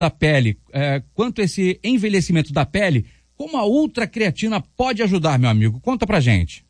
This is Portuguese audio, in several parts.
da pele, quanto a esse envelhecimento da pele, como a ultracreatina pode ajudar, meu amigo? Conta pra gente.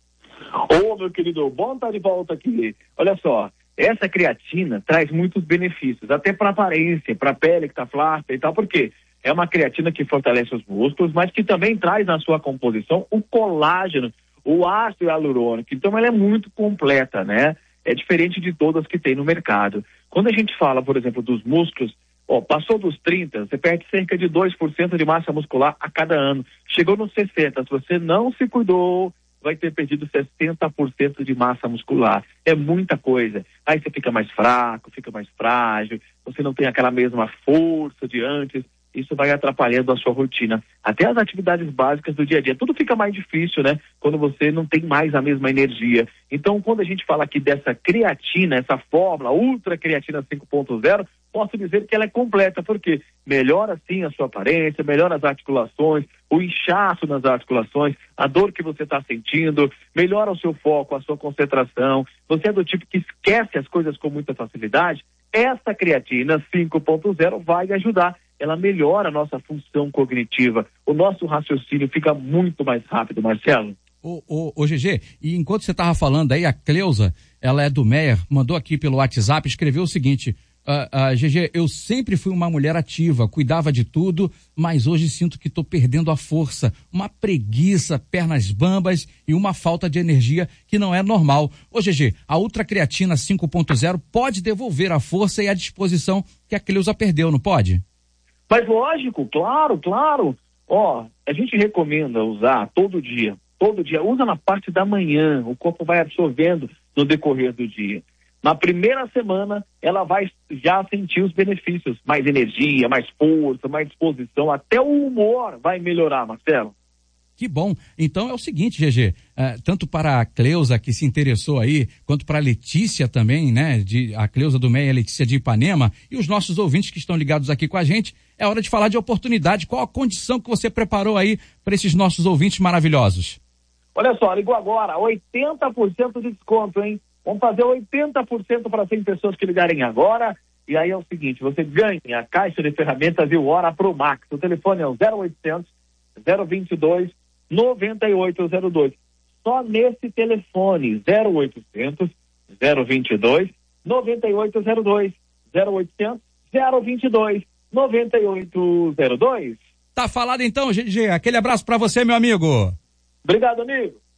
Ô, meu querido, bom estar de volta aqui. Olha só, essa creatina traz muitos benefícios, até para aparência, para a pele que está flácida e tal, porque é uma creatina que fortalece os músculos, mas que também traz na sua composição o colágeno, o ácido hialurônico. Então ela é muito completa, né? É diferente de todas que tem no mercado. Quando a gente fala, por exemplo, dos músculos, passou dos 30, você perde cerca de 2% de massa muscular a cada ano. Chegou nos 60, se você não se cuidou, vai ter perdido 60% de massa muscular. É muita coisa. Aí você fica mais fraco, fica mais frágil, você não tem aquela mesma força de antes. Isso vai atrapalhando a sua rotina. Até as atividades básicas do dia a dia. Tudo fica mais difícil, né? Quando você não tem mais a mesma energia. Então, quando a gente fala aqui dessa creatina, essa fórmula, ultra creatina 5.0, posso dizer que ela é completa, porque melhora sim a sua aparência, melhora as articulações, o inchaço nas articulações, a dor que você está sentindo, melhora o seu foco, a sua concentração. Você é do tipo que esquece as coisas com muita facilidade? Essa creatina 5.0 vai ajudar. Ela melhora a nossa função cognitiva. O nosso raciocínio fica muito mais rápido, Marcelo. Ô GG, e enquanto você estava falando aí, a Cleusa, ela é do Meyer, mandou aqui pelo WhatsApp, escreveu o seguinte: GG, eu sempre fui uma mulher ativa, cuidava de tudo, mas hoje sinto que estou perdendo a força, uma preguiça, pernas bambas e uma falta de energia que não é normal. Ô GG, a ultracreatina 5.0 pode devolver a força e a disposição que a Cleusa perdeu, não pode? Mas lógico, claro. A gente recomenda usar todo dia, usa na parte da manhã, o corpo vai absorvendo no decorrer do dia. Na primeira semana, ela vai já sentir os benefícios, mais energia, mais força, mais disposição, até o humor vai melhorar, Marcelo. Que bom. Então é o seguinte, GG, tanto para a Cleusa que se interessou aí, quanto para a Letícia também, né, a Cleusa do Meia, a Letícia de Ipanema, e os nossos ouvintes que estão ligados aqui com a gente, é hora de falar de oportunidade. Qual a condição que você preparou aí para esses nossos ouvintes maravilhosos? Olha só, ligou agora, 80% de desconto, hein? Vamos fazer 80% para 100 pessoas que ligarem agora. E aí é o seguinte, você ganha a caixa de ferramentas e o Hora Pro Max. O telefone é o 0800 022 9802. Só nesse telefone, 0800 022 9802. 0800 022 9802. Tá falado então, GG. Aquele abraço pra você, meu amigo. Obrigado, amigo.